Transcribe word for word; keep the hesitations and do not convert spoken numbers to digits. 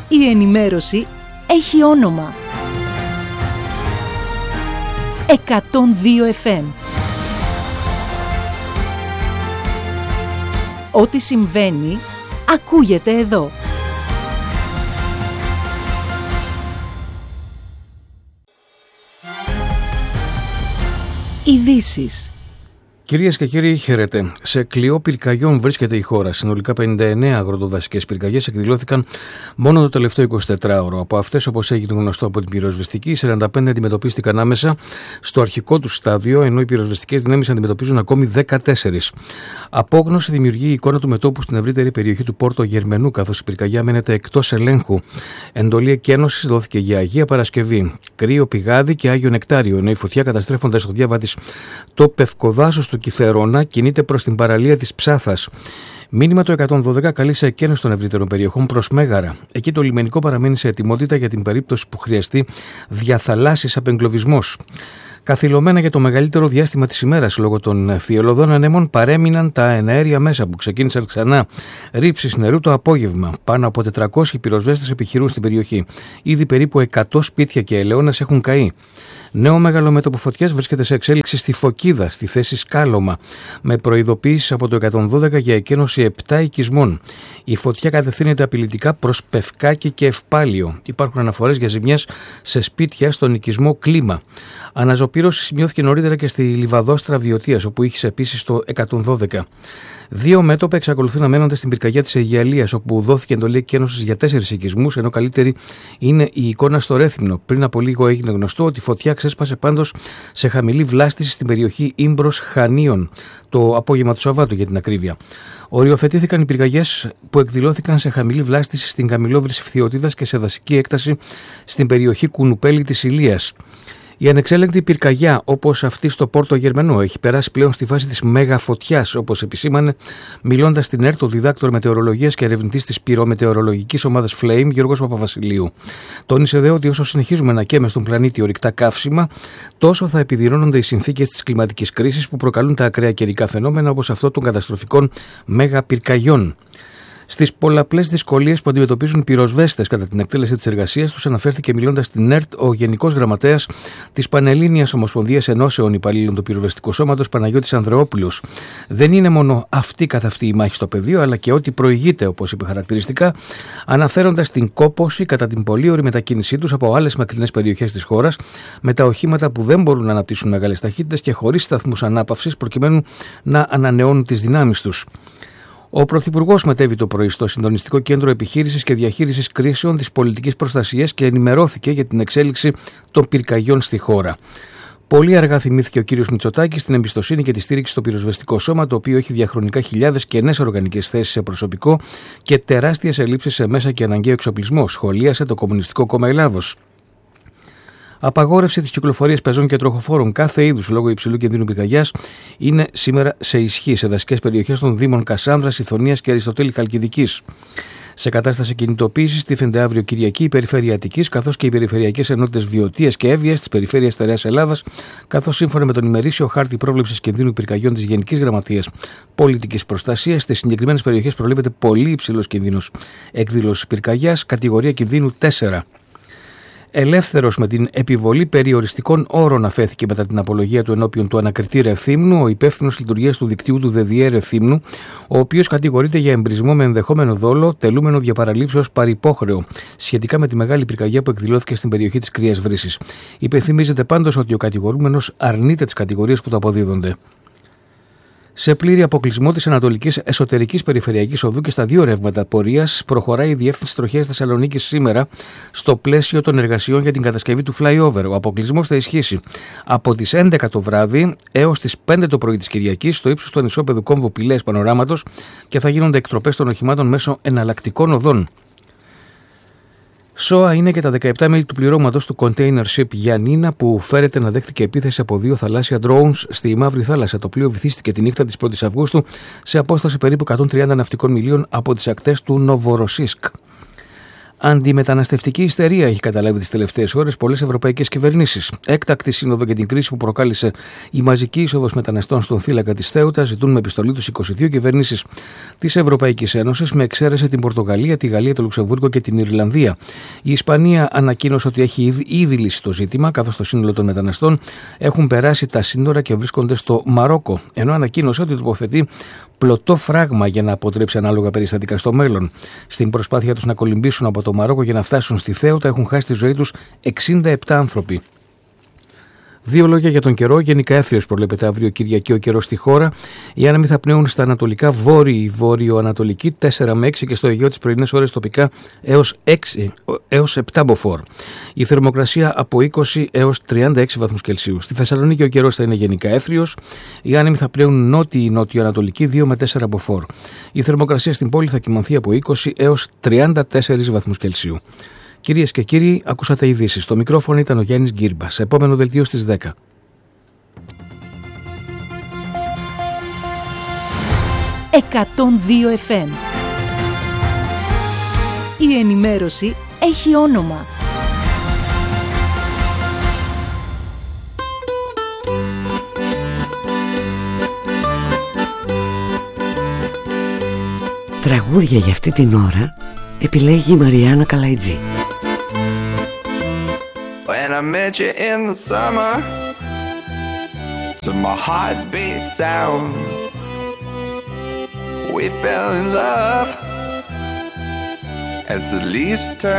Η ενημέρωση έχει όνομα. εκατόν δύο εφ εμ. Ό,τι συμβαίνει, ακούγεται εδώ. Ειδήσεις. Κυρίες και κύριοι, χαίρετε. Σε κλειό πυρκαγιών βρίσκεται η χώρα. Συνολικά πενήντα εννέα αγροτοδασικές πυρκαγιές εκδηλώθηκαν μόνο το τελευταίο εικοσιτετράωρο. Από αυτές, όπως έγινε γνωστό από την πυροσβεστική, σαράντα πέντε αντιμετωπίστηκαν άμεσα στο αρχικό του στάδιο, ενώ οι πυροσβεστικές δυνάμεις αντιμετωπίζουν ακόμη δεκατέσσερις. Απόγνωση δημιουργεί η εικόνα του μετώπου στην ευρύτερη περιοχή του Πόρτο Γερμενού, καθώς η πυρκαγιά μένεται εκτός ελέγχου. Εντολή εκένωσης δόθηκε για Αγία Παρασκευή, Κρύο Πηγάδι και Άγιο Νεκτάριο, ενώ η φωτιά, καταστρέφοντας στο διάβα της το πευκοδάσος του Κιθερώνα, κινείται προς την παραλία της Ψάθας. Μήνυμα το εκατόν δώδεκα καλεί σε εκένωση των ευρύτερων περιοχών προς Μέγαρα. Εκεί το λιμενικό παραμένει σε ετοιμότητα για την περίπτωση που χρειαστεί διαθαλάσσης απεγκλωβισμός. Καθυλωμένα για το μεγαλύτερο διάστημα της ημέρας λόγω των θυελλωδών ανέμων, παρέμειναν τα εναέρια μέσα που ξεκίνησαν ξανά ρήψεις νερού το απόγευμα. Πάνω από τετρακόσιοι πυροσβέστες επιχειρούν στην περιοχή. Ήδη περίπου εκατό σπίτια και ελαιώνες έχουν καεί. Νέο μεγάλο μέτωπο φωτιάς βρίσκεται σε εξέλιξη στη Φωκίδα, στη θέση Σκάλωμα, με προειδοποίησεις από το εκατόν δώδεκα για εκένωση επτά οικισμών. Η φωτιά κατευθύνεται απειλητικά προς Πευκάκη και Ευπάλιο. Υπάρχουν αναφορές για ζημιές σε σπίτια στον οικισμό Κλίμα. Αναζωπήρωση σημειώθηκε νωρίτερα και στη Λιβαδόστρα Βιωτίας, όπου είχε επίσης το εκατόν δώδεκα. Δύο μέτωπα εξακολουθούν να μένονται στην πυρκαγιά της Αιγιαλίας, όπου δόθηκε εντολή εκένωσης για τέσσερις οικισμούς, ενώ καλύτερη είναι η εικόνα στο Ρέθυμνο. Πριν από λίγο έγινε γνωστό ότι η φωτιά ξέσπασε πάντως σε χαμηλή βλάστηση στην περιοχή Ήμπρος Χανίων, το απόγευμα του Σαββάτου για την ακρίβεια. Οριοθετήθηκαν οι πυρκαγιές που εκδηλώθηκαν σε χαμηλή βλάστηση στην Καμιλόβρηση Φθιωτίδας και σε δασική έκταση στην περιοχή Κουνουπέλη της Ηλίας. Η ανεξέλεγκτη πυρκαγιά, όπως αυτή στο Πόρτο Γερμενό, έχει περάσει πλέον στη φάση της μέγα φωτιάς, όπως επισήμανε μιλώντας στην ΕΡΤ ο διδάκτορ μετεωρολογίας και ερευνητής της πυρομετεωρολογικής ομάδας Flame, Γιώργος Παπαβασιλείου. Τόνισε δε ότι όσο συνεχίζουμε να καίμε στον πλανήτη ορυκτά καύσιμα, τόσο θα επιδεινώνονται οι συνθήκες της κλιματικής κρίσης που προκαλούν τα ακραία καιρικά φαινόμενα όπως αυτό των καταστροφικών μέγα πυρκαγιών. Στις πολλαπλές δυσκολίες που αντιμετωπίζουν οι πυροσβέστες κατά την εκτέλεση της εργασίας τους, αναφέρθηκε μιλώντας στην ΕΡΤ ο Γενικός Γραμματέας της Πανελλήνιας Ομοσπονδίας Ενώσεων Υπαλλήλων του Πυροσβεστικού Σώματος, Παναγιώτης Ανδρεόπουλος. Δεν είναι μόνο αυτή καθ' αυτή η μάχη στο πεδίο, αλλά και ό,τι προηγείται, όπως είπε χαρακτηριστικά, αναφέροντας την κόπωση κατά την πολύωρη μετακίνησή τους από άλλες μακρινές περιοχές της χώρας, με τα οχήματα που δεν μπορούν να αναπτύσσουν μεγάλες ταχύτητες και χωρίς σταθμούς ανάπαυσης, προκειμένου να ανανεώνουν τις δυνάμεις τους. Ο Πρωθυπουργός μετέβη το πρωί στο Συντονιστικό Κέντρο Επιχείρησης και Διαχείρισης Κρίσεων της Πολιτικής Προστασίας και ενημερώθηκε για την εξέλιξη των πυρκαγιών στη χώρα. Πολύ αργά θυμήθηκε ο κύριος Μητσοτάκης την εμπιστοσύνη και τη στήριξη στο πυροσβεστικό σώμα, το οποίο έχει διαχρονικά χιλιάδες κενές οργανικές θέσεις σε προσωπικό και τεράστιες ελλείψεις σε μέσα και αναγκαίο εξοπλισμό, σχολίασε το Κομμουνιστικό Κόμμα Ελλάδος. Απαγόρευση της κυκλοφορίας πεζών και τροχοφόρων κάθε είδους λόγω υψηλού κινδύνου πυρκαγιάς είναι σήμερα σε ισχύ σε δασικές περιοχές των Δήμων Κασάνδρας, Ιθωνίας και Αριστοτέλη Χαλκιδικής. Σε κατάσταση κινητοποίησης τίθενται αύριο Κυριακή η Περιφέρεια Αττικής, καθώς και οι περιφερειακές ενότητες Βιωτίας και Εύβοιας της Περιφέρειας Στερεάς Ελλάδας, καθώς σύμφωνα με τον ημερήσιο χάρτη πρόβλεψης κινδύνου πυρκαγιών της Γενικής Γραμματείας Πολιτικής Προστασίας, στις συγκεκριμένες περιοχές προβλέπεται πολύ υψηλός κινδύνος εκδήλωσης πυρκαγιάς, κατηγορία κινδύνου τέσσερα. Ελεύθερος με την επιβολή περιοριστικών όρων αφέθηκε μετά την απολογία του ενώπιον του ανακριτή Ρεθύμνου ο υπεύθυνος λειτουργίας του δικτύου του ΔΕΔΙΕ Ρεθύμνου, ο οποίος κατηγορείται για εμπρισμό με ενδεχόμενο δόλο, τελούμενο διαπαραλήψεως παρυπόχρεο, σχετικά με τη μεγάλη πυρκαγιά που εκδηλώθηκε στην περιοχή της Κρύας Βρύσης. Υπενθυμίζεται πάντως ότι ο κατηγορούμενος αρνείται τις κατηγορίες που του αποδίδονται. Σε πλήρη αποκλεισμό της Ανατολικής Εσωτερικής Περιφερειακής Οδού και στα δύο ρεύματα πορείας, προχωράει η Διεύθυνση Τροχέας Θεσσαλονίκης σήμερα στο πλαίσιο των εργασιών για την κατασκευή του flyover. Ο αποκλεισμός θα ισχύσει από τις έντεκα το βράδυ έως τις πέντε το πρωί της Κυριακής στο ύψος του ανισόπεδου κόμβου Πηλαίας Πανοράματος και θα γίνονται εκτροπές των οχημάτων μέσω εναλλακτικών οδών. ΣΟΑ είναι και τα δεκαεπτά μέλη του πληρώματος του container ship Γιαννίνα που φέρεται να δέχτηκε επίθεση από δύο θαλάσσια drones στη Μαύρη Θάλασσα. Το πλοίο βυθίστηκε τη νύχτα της πρώτης Αυγούστου σε απόσταση περίπου εκατόν τριάντα ναυτικών μιλίων από τις ακτές του Νοβοροσίσκ. Αντιμεταναστευτική ιστερία έχει καταλάβει τις τελευταίες ώρες πολλές ευρωπαϊκές κυβερνήσεις. Έκτακτη σύνοδο για την κρίση που προκάλεσε η μαζική είσοδος μεταναστών στον θύλακα της Θέουτας ζητούν με επιστολή τους είκοσι δύο κυβερνήσεις της Ευρωπαϊκής Ένωσης, με εξαίρεση την Πορτογαλία, τη Γαλλία, το Λουξεμβούργο και την Ιρλανδία. Η Ισπανία ανακοίνωσε ότι έχει ήδη λύσει το ζήτημα, καθώς το σύνολο των μεταναστών έχουν περάσει τα σύνορα και βρίσκονται στο Μαρόκο, ενώ ανακοίνωσε ότι τοποθετεί πλωτό φράγμα για να αποτρέψει ανάλογα περιστατικά στο μέλλον. Στην προσπάθεια τους να κολυμπήσουν από το Μαρόκο για να φτάσουν στη Θέουτα έχουν χάσει τη ζωή τους εξήντα επτά άνθρωποι. Δύο λόγια για τον καιρό. Γενικά έθριος προβλέπεται αύριο Κυριακή ο καιρός στη χώρα. Οι άνεμοι θα πνέουν στα ανατολικά βόρειοι, βόρειο-ανατολική τέσσερα με έξι και στο Αιγαίο τις πρωινές ώρες τοπικά έως, έξι, έως επτά μποφόρ. Η θερμοκρασία από είκοσι έως τριάντα έξι βαθμούς Κελσίου. Στη Θεσσαλονίκη ο καιρός θα είναι γενικά έθριος. Οι άνεμοι θα πνέουν νότιοι-νότιο-ανατολική δύο με τέσσερα μποφόρ. Η θερμοκρασία στην πόλη θα κυμανθεί από είκοσι έως τριάντα τέσσερα βαθμούς Κελσίου. Κυρίες και κύριοι, ακούσατε ειδήσεις. Στο μικρόφωνο ήταν ο Γιάννης Γκύρμπας. Επόμενο δελτίο στις δέκα. εκατόν δύο εφ εμ. Η ενημέρωση έχει όνομα. Τραγούδια για αυτή την ώρα επιλέγει η Μαριάννα Καλαϊτζή. When I met you in the summer, to my heartbeat sound, we fell in love as the leaves turn.